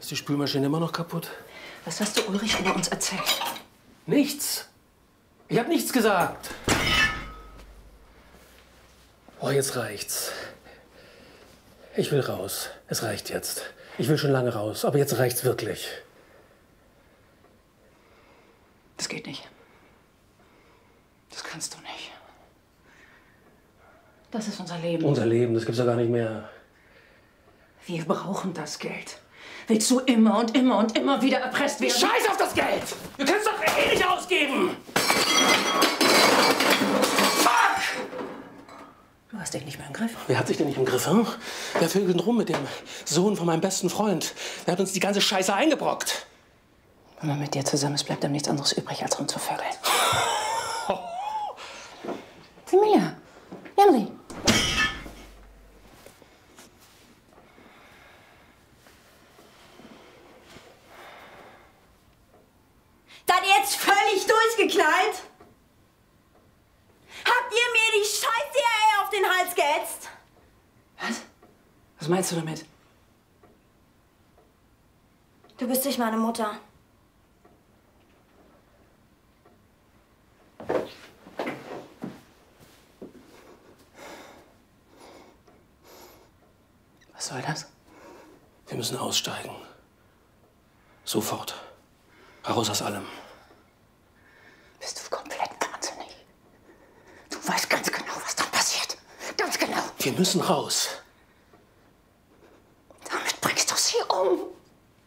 Ist die Spülmaschine immer noch kaputt? Was hast du Ulrich über uns erzählt? Nichts. Ich habe nichts gesagt. Oh, jetzt reicht's. Ich will raus. Es reicht jetzt. Ich will schon lange raus, aber jetzt reicht's wirklich. Das geht nicht. Das kannst du nicht. Das ist unser Leben. Unser Leben, das gibt's ja gar nicht mehr. Wir brauchen das Geld. Willst du immer und immer und immer wieder erpresst werden? Scheiß auf das Geld! Wir können es doch eh nicht ausgeben! Fuck! Du hast dich nicht mehr im Griff. Wer hat sich denn nicht im Griff, hm? Wer vögelt denn rum mit dem Sohn von meinem besten Freund? Der hat uns die ganze Scheiße eingebrockt. Wenn man mit dir zusammen ist, bleibt einem nichts anderes übrig, als rumzuvögeln. Sieh mal her. Janri. Seid ihr jetzt völlig durchgeknallt? Habt ihr mir die scheiß CIA auf den Hals geätzt? Was? Was meinst du damit? Du bist nicht meine Mutter. Was soll das? Wir müssen aussteigen. Sofort. Raus aus allem. Bist du komplett wahnsinnig? Du weißt ganz genau, was dann passiert. Ganz genau. Wir müssen raus.